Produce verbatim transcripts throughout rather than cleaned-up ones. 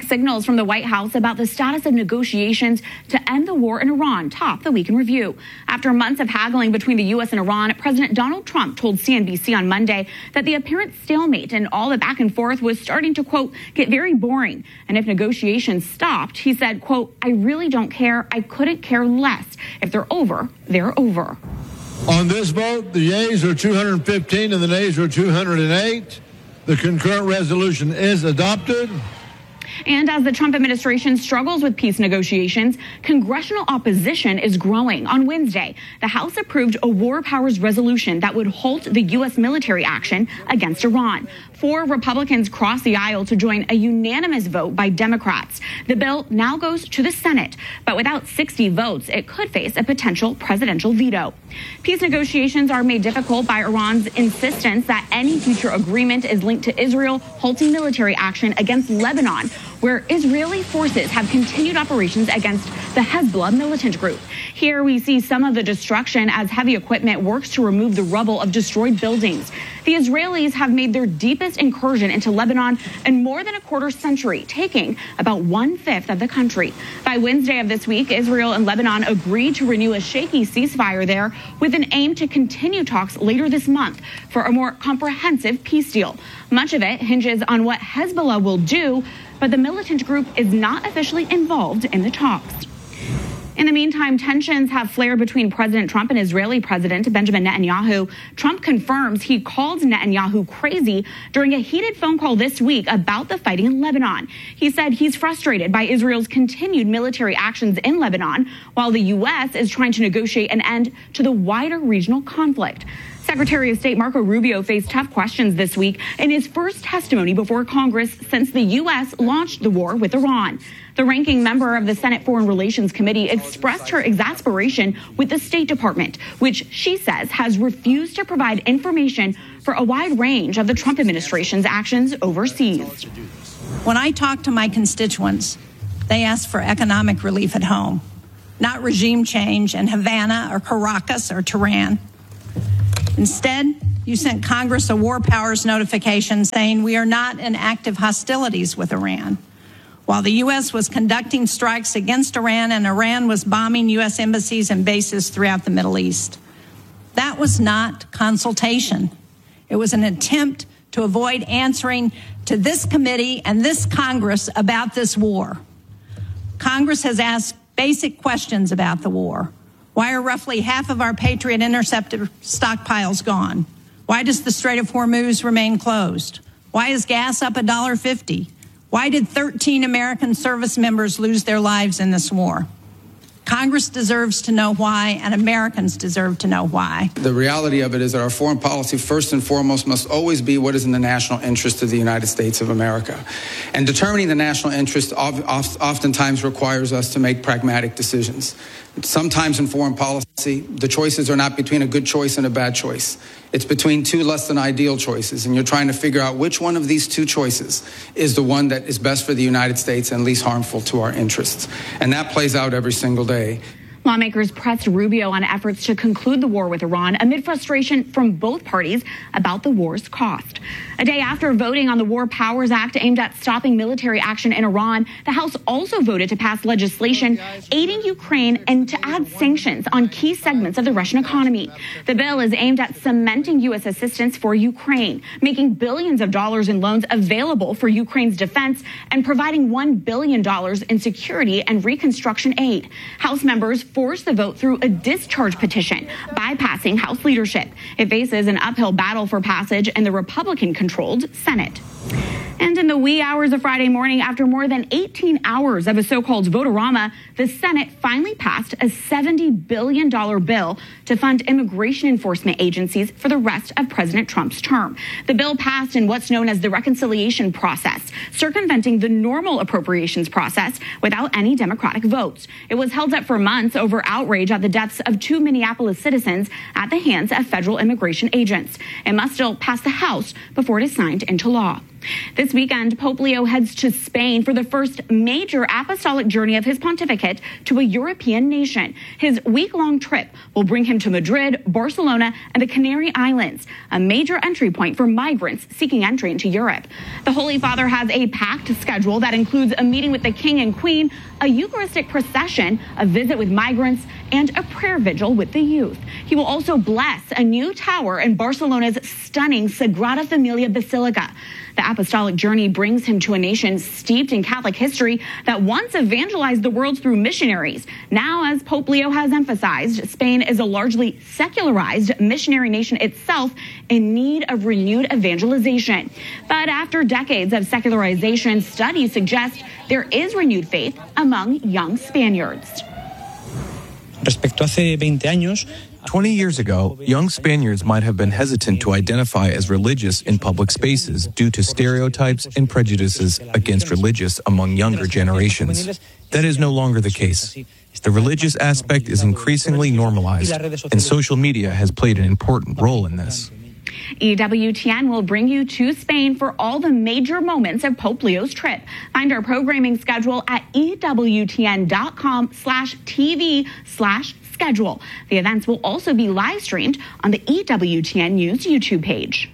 signals from the White House about the status of negotiations to end the war in Iran top the week in review. After months of haggling between the U S and Iran, President Donald Trump told C N B C on Monday that the apparent stalemate and all the back and forth was starting to, quote, get very boring. And if negotiations stopped, he said, quote, I really don't care. I couldn't care less. If they're over, they're over. On this vote, the yeas are two hundred fifteen and the nays are two hundred eight. The concurrent resolution is adopted. And as the Trump administration struggles with peace negotiations, congressional opposition is growing. On Wednesday, the House approved a war powers resolution that would halt the U S military action against Iran. Four Republicans crossed the aisle to join a unanimous vote by Democrats. The bill now goes to the Senate, but without sixty votes, it could face a potential presidential veto. Peace negotiations are made difficult by Iran's insistence that any future agreement is linked to Israel halting military action against Lebanon, where Israeli forces have continued operations against the Hezbollah militant group. Here we see some of the destruction as heavy equipment works to remove the rubble of destroyed buildings. The Israelis have made their deepest incursion into Lebanon in more than a quarter century, taking about one-fifth of the country. By Wednesday of this week, Israel and Lebanon agreed to renew a shaky ceasefire there with an aim to continue talks later this month for a more comprehensive peace deal. Much of it hinges on what Hezbollah will do, but the militant group is not officially involved in the talks. In the meantime, tensions have flared between President Trump and Israeli President Benjamin Netanyahu. Trump confirms he called Netanyahu crazy during a heated phone call this week about the fighting in Lebanon. He said he's frustrated by Israel's continued military actions in Lebanon, while the U S is trying to negotiate an end to the wider regional conflict. Secretary of State Marco Rubio faced tough questions this week in his first testimony before Congress since the U S launched the war with Iran. The ranking member of the Senate Foreign Relations Committee expressed her exasperation with the State Department, which she says has refused to provide information for a wide range of the Trump administration's actions overseas. When I talk to my constituents, they ask for economic relief at home, not regime change in Havana or Caracas or Tehran. Instead, you sent Congress a war powers notification saying we are not in active hostilities with Iran, while the U S was conducting strikes against Iran and Iran was bombing U S embassies and bases throughout the Middle East. That was not consultation. It was an attempt to avoid answering to this committee and this Congress about this war. Congress has asked basic questions about the war. Why are roughly half of our Patriot interceptor stockpiles gone? Why does the Strait of Hormuz remain closed? Why is gas up one dollar fifty? Why did thirteen American service members lose their lives in this war? Congress deserves to know why, and Americans deserve to know why. The reality of it is that our foreign policy, first and foremost, must always be what is in the national interest of the United States of America. And determining the national interest oftentimes requires us to make pragmatic decisions. Sometimes in foreign policy, the choices are not between a good choice and a bad choice. It's between two less than ideal choices, and you're trying to figure out which one of these two choices is the one that is best for the United States and least harmful to our interests. And that plays out every single day. Lawmakers pressed Rubio on efforts to conclude the war with Iran amid frustration from both parties about the war's cost. A day after voting on the War Powers Act aimed at stopping military action in Iran, the House also voted to pass legislation aiding Ukraine and to add sanctions on key segments of the Russian economy. The bill is aimed at cementing U S assistance for Ukraine, making billions of dollars in loans available for Ukraine's defense, and providing one billion dollars in security and reconstruction aid. House members forced the vote through a discharge petition, bypassing House leadership. It faces an uphill battle for passage in the Republican-controlled Senate. And in the wee hours of Friday morning, after more than eighteen hours of a so-called vote-a-rama, the Senate finally passed a seventy billion dollars bill to fund immigration enforcement agencies for the rest of President Trump's term. The bill passed in what's known as the reconciliation process, circumventing the normal appropriations process without any Democratic votes. It was held up for months over outrage at the deaths of two Minneapolis citizens at the hands of federal immigration agents. It must still pass the House before it is signed into law. This weekend, Pope Leo heads to Spain for the first major apostolic journey of his pontificate to a European nation. His week-long trip will bring him to Madrid, Barcelona, and the Canary Islands, a major entry point for migrants seeking entry into Europe. The Holy Father has a packed schedule that includes a meeting with the King and Queen, a Eucharistic procession, a visit with migrants, and a prayer vigil with the youth. He will also bless a new tower in Barcelona's stunning Sagrada Familia Basilica. The apostolic journey brings him to a nation steeped in Catholic history that once evangelized the world through missionaries. Now, as Pope Leo has emphasized, Spain is a largely secularized missionary nation itself in need of renewed evangelization. But after decades of secularization, studies suggest there is renewed faith among young Spaniards. Respecto hace veinte años, twenty years ago, young Spaniards might have been hesitant to identify as religious in public spaces due to stereotypes and prejudices against religious among younger generations. That is no longer the case. The religious aspect is increasingly normalized, and social media has played an important role in this. E W T N will bring you to Spain for all the major moments of Pope Leo's trip. Find our programming schedule at ewtn.com slash TV slash schedule. The events will also be live streamed on the E W T N News YouTube page.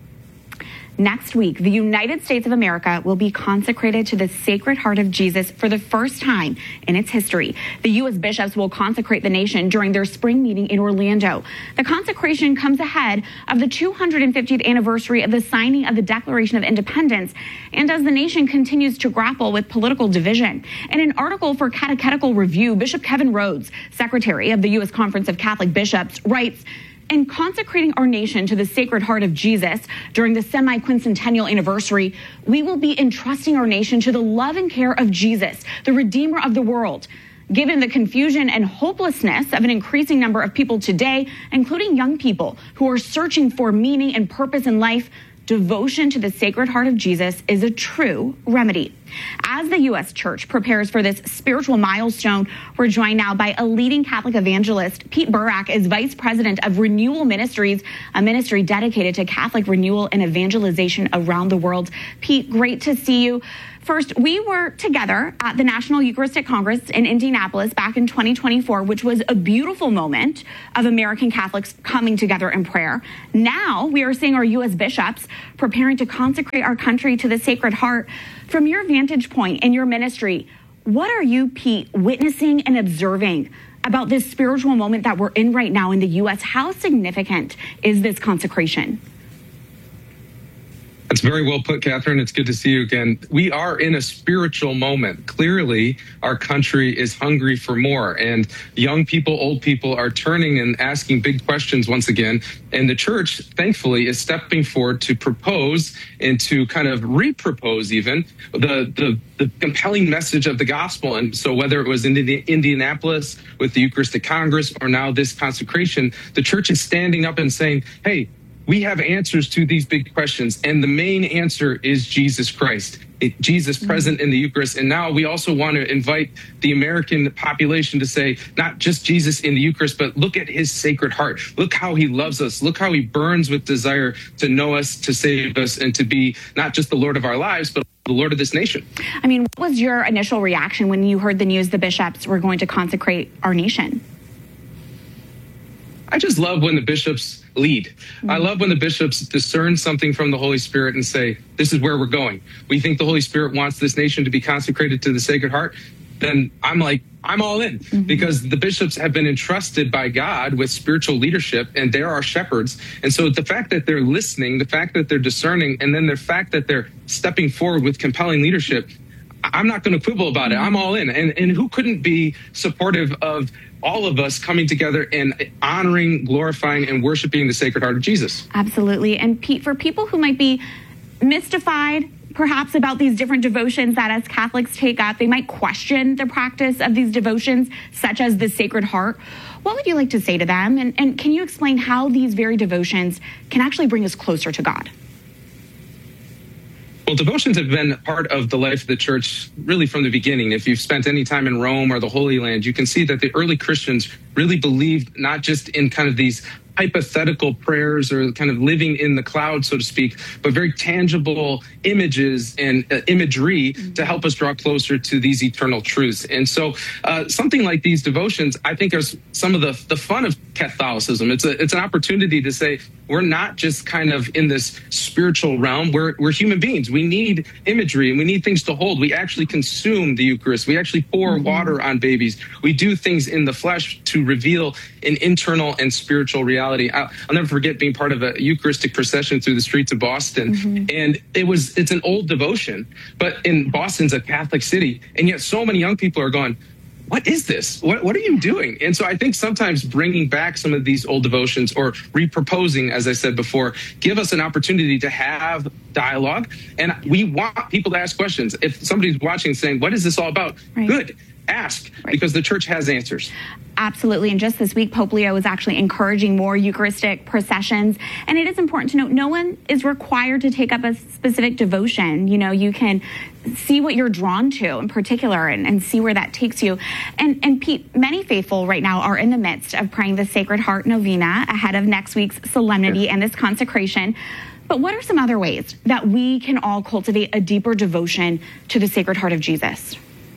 Next week, the United States of America will be consecrated to the Sacred Heart of Jesus for the first time in its history. The U S bishops will consecrate the nation during their spring meeting in Orlando. The consecration comes ahead of the two hundred fiftieth anniversary of the signing of the Declaration of Independence, and as the nation continues to grapple with political division. In an article for Catechetical Review, Bishop Kevin Rhodes, secretary of the U S Conference of Catholic Bishops, writes, "In consecrating our nation to the Sacred Heart of Jesus during the semi-quincentennial anniversary, we will be entrusting our nation to the love and care of Jesus, the Redeemer of the world. Given the confusion and hopelessness of an increasing number of people today, including young people who are searching for meaning and purpose in life, devotion to the Sacred Heart of Jesus is a true remedy." As the U S Church prepares for this spiritual milestone, we're joined now by a leading Catholic evangelist. Pete Burak is vice president of Renewal Ministries, a ministry dedicated to Catholic renewal and evangelization around the world. Pete, great to see you. First, we were together at the National Eucharistic Congress in Indianapolis back in twenty twenty-four, which was a beautiful moment of American Catholics coming together in prayer. Now we are seeing our U S bishops preparing to consecrate our country to the Sacred Heart. From your vantage point in your ministry, what are you, Pete, witnessing and observing about this spiritual moment that we're in right now in the U S? How significant is this consecration? That's very well put, Catherine. It's good to see you again. We are in a spiritual moment. Clearly, our country is hungry for more, and young people, old people are turning and asking big questions once again. And the church, thankfully, is stepping forward to propose and to kind of re-propose even the, the, the compelling message of the gospel. And so whether it was in Indianapolis with the Eucharistic Congress or now this consecration, the church is standing up and saying, hey, we have answers to these big questions, and the main answer is Jesus Christ, it, Jesus present in the Eucharist. And now we also want to invite the American population to say, not just Jesus in the Eucharist, but look at his Sacred Heart. Look how he loves us. Look how he burns with desire to know us, to save us, and to be not just the Lord of our lives, but the Lord of this nation. I mean, what was your initial reaction when you heard the news the bishops were going to consecrate our nation? I just love when the bishops lead. Mm-hmm. I love when the bishops discern something from the Holy Spirit and say, this is where we're going. We think the Holy Spirit wants this nation to be consecrated to the Sacred Heart. Then I'm like, I'm all in, mm-hmm. because the bishops have been entrusted by God with spiritual leadership, and they're our shepherds. And so the fact that they're listening, the fact that they're discerning, and then the fact that they're stepping forward with compelling leadership, I'm not going to quibble about it. I'm all in. And, and who couldn't be supportive of all of us coming together and honoring, glorifying, and worshiping the Sacred Heart of Jesus? Absolutely. And Pete, for people who might be mystified, perhaps, about these different devotions that as Catholics take up, they might question the practice of these devotions, such as the Sacred Heart. What would you like to say to them? And, and can you explain how these very devotions can actually bring us closer to God? Well, devotions have been part of the life of the church really from the beginning. If you've spent any time in Rome or the Holy Land, you can see that the early Christians really believed not just in kind of these hypothetical prayers or kind of living in the cloud, so to speak, but very tangible images and uh, imagery mm-hmm. to help us draw closer to these eternal truths. And so uh, something like these devotions, I think, are some of the, the fun of Catholicism. It's a, it's an opportunity to say, we're not just kind of in this spiritual realm. We're, we're human beings. We need imagery and we need things to hold. We actually consume the Eucharist. We actually pour mm-hmm. water on babies. We do things in the flesh to reveal an internal and spiritual reality. I'll, I'll never forget being part of a Eucharistic procession through the streets of Boston. Mm-hmm. And it was, it's an old devotion, but in Boston's a Catholic city. And yet so many young people are going, what is this? What what are you doing? And so I think sometimes bringing back some of these old devotions or reproposing, as I said before, give us an opportunity to have dialogue. And we want people to ask questions. If somebody's watching saying, what is this all about? Right. Good. Ask, right. because the church has answers. Absolutely. And just this week, Pope Leo is actually encouraging more Eucharistic processions. And it is important to note, no one is required to take up a specific devotion. You know, you can see what you're drawn to in particular and, and see where that takes you. And, and Pete, many faithful right now are in the midst of praying the Sacred Heart Novena ahead of next week's solemnity yeah. and this consecration. But what are some other ways that we can all cultivate a deeper devotion to the Sacred Heart of Jesus?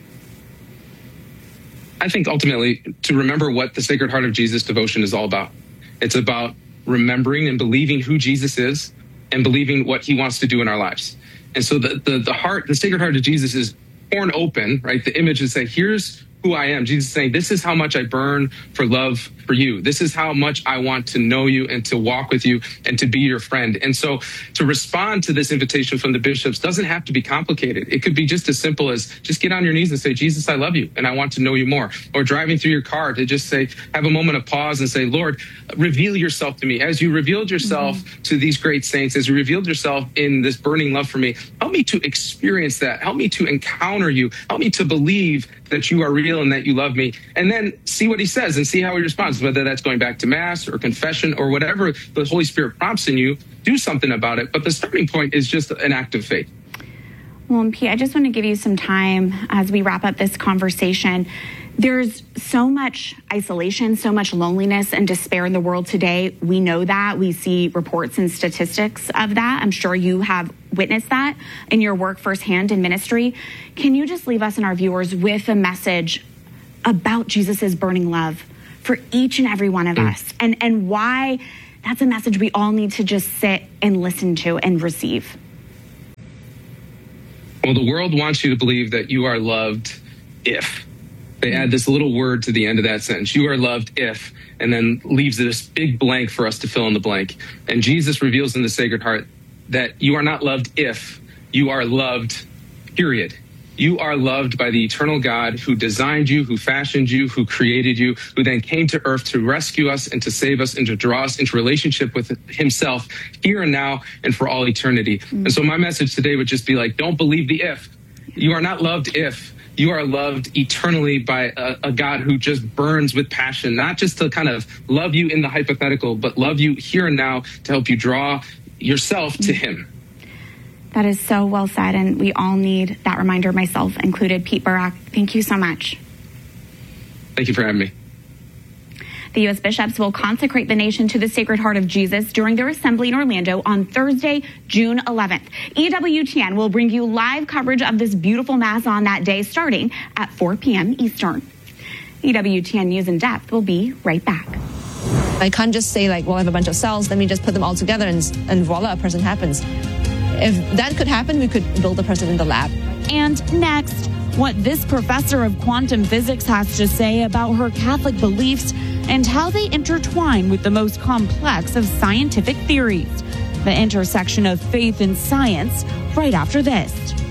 I think ultimately to remember what the Sacred Heart of Jesus devotion is all about. It's about remembering and believing who Jesus is and believing what he wants to do in our lives. And so the, the, the heart, the Sacred Heart of Jesus is torn open, right? The image is saying, here's who I am. Jesus is saying, this is how much I burn for love for you. This is how much I want to know you and to walk with you and to be your friend. And so to respond to this invitation from the bishops doesn't have to be complicated. It could be just as simple as just get on your knees and say, Jesus, I love you and I want to know you more. Or driving through your car to just say, have a moment of pause and say, Lord, reveal yourself to me. As you revealed yourself mm-hmm. to these great saints, as you revealed yourself in this burning love for me, help me to experience that. Help me to encounter you. Help me to believe that you are real and that you love me. And then see what he says and see how he responds, whether that's going back to Mass or confession or whatever the Holy Spirit prompts in you, do something about it. But the starting point is just an act of faith. Well, and Pete, I just want to give you some time as we wrap up this conversation. There's so much isolation, so much loneliness and despair in the world today. We know that. We see reports and statistics of that. I'm sure you have witnessed that in your work firsthand in ministry. Can you just leave us and our viewers with a message about Jesus's burning love for each and every one of mm. us, and, and why that's a message we all need to just sit and listen to and receive? Well, the world wants you to believe that you are loved if. They add this little word to the end of that sentence. You are loved if, and then leaves this big blank for us to fill in the blank. And Jesus reveals in the Sacred Heart that you are not loved if, you are loved, period. You are loved by the eternal God who designed you, who fashioned you, who created you, who then came to earth to rescue us and to save us and to draw us into relationship with himself here and now and for all eternity. Mm-hmm. And so my message today would just be like, don't believe the if. You are not loved if. You are loved eternally by a, a God who just burns with passion, not just to kind of love you in the hypothetical, but love you here and now to help you draw yourself to him. That is so well said, and we all need that reminder, myself included. Pete Burak, thank you so much. Thank you for having me. The U S bishops will consecrate the nation to the Sacred Heart of Jesus during their assembly in Orlando on Thursday, June eleventh. E W T N will bring you live coverage of this beautiful Mass on that day, starting at four p.m. Eastern. E W T N News in Depth will be right back. I can't just say, like, well, I have a bunch of cells, let me just put them all together and, and voila, a person happens. If that could happen, we could build a person in the lab. And next, what this professor of quantum physics has to say about her Catholic beliefs and how they intertwine with the most complex of scientific theories. The intersection of faith and science, right after this.